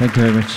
Thank you very much.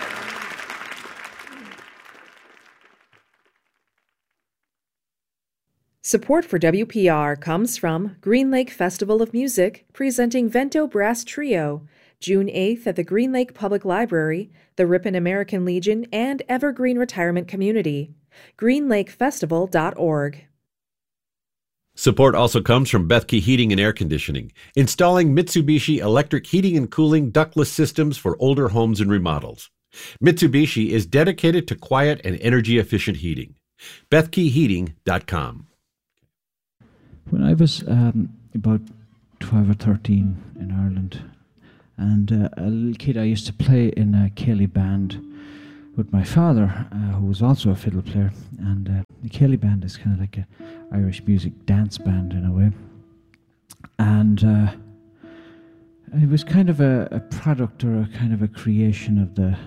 Support for WPR comes from Green Lake Festival of Music, presenting Vento Brass Trio, June 8th at the Green Lake Public Library, the Ripon American Legion, and Evergreen Retirement Community. greenlakefestival.org. Support also comes from Bethke Heating and Air Conditioning, installing Mitsubishi electric heating and cooling ductless systems for older homes and remodels. Mitsubishi is dedicated to quiet and energy-efficient heating. BethkeHeating.com. When I was about 12 or 13 in Ireland, and a little kid, I used to play in a Kelly band with my father, who was also a fiddle player. And the Kelly band is kind of like a Irish music dance band in a way. And it was kind of a product or a kind of a creation of the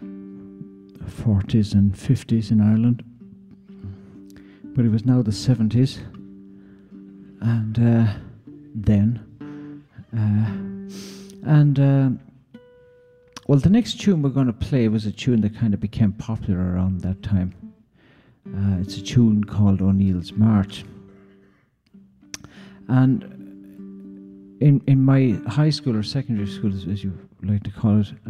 40s and 50s in Ireland. But it was now the 70s. And well, the next tune we're going to play was a tune that kind of became popular around that time. It's a tune called O'Neill's March. And in my high school or secondary school, as you like to call it,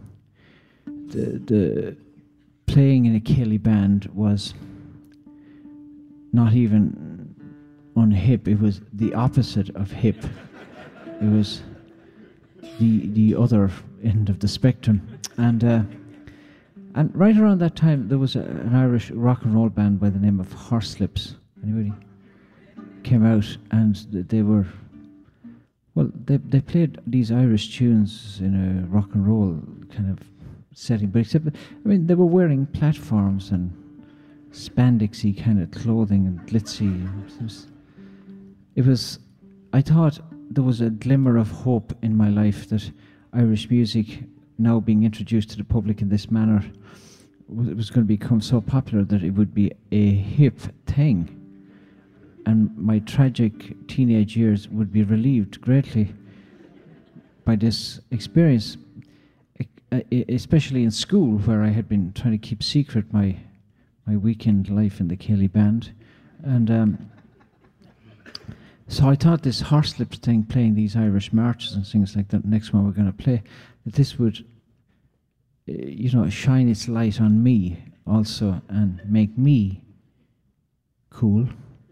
the playing in a Kelly band was not even unhip. It was the opposite of hip. It was the other end of the spectrum. And right around that time, there was an Irish rock and roll band by the name of Horslips. Anybody? Came out, and they were, well, they played these Irish tunes in a rock and roll kind of setting, but except, I mean, they were wearing platforms and spandexy kind of clothing and glitzy. It was, I thought there was a glimmer of hope in my life that Irish music, now being introduced to the public in this manner, it was going to become so popular that it would be a hip thing. And my tragic teenage years would be relieved greatly by this experience, especially in school, where I had been trying to keep secret my weekend life in the Kelly band. And so I thought this Horslips thing, playing these Irish marches and things like that, next one we're going to play, that this would, shine its light on me also and make me cool.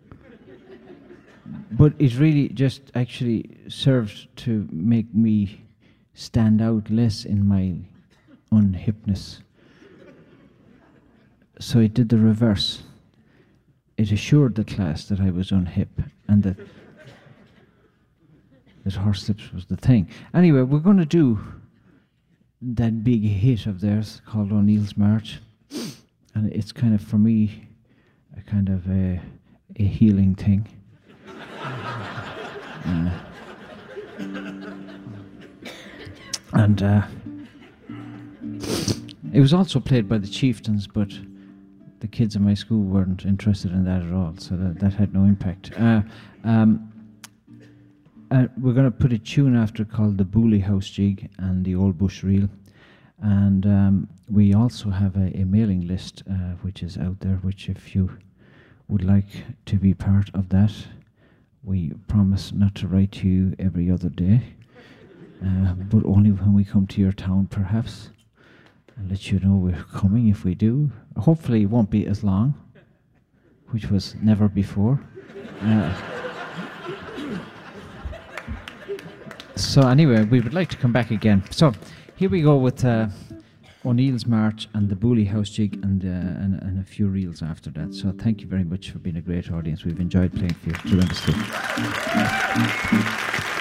But it really just actually served to make me stand out less in my unhipness. So it did the reverse. It assured the class that I was unhip and that Horslips was the thing. Anyway, we're going to do that big hit of theirs called O'Neill's March. And it's kind of, for me, a kind of a healing thing. And it was also played by the Chieftains, but the kids in my school weren't interested in that at all, so that had no impact. We're going to put a tune after called the Booley House Jig and the Old Bush Reel. And we also have a mailing list which is out there, which if you would like to be part of that, we promise not to write to you every other day, but only when we come to your town, perhaps, and let you know we're coming if we do. Hopefully it won't be as long, which was never before. So anyway, we would like to come back again. So here we go with O'Neill's March and the Booley House Jig and a few reels after that. So thank you very much for being a great audience. We've enjoyed playing for you tremendously.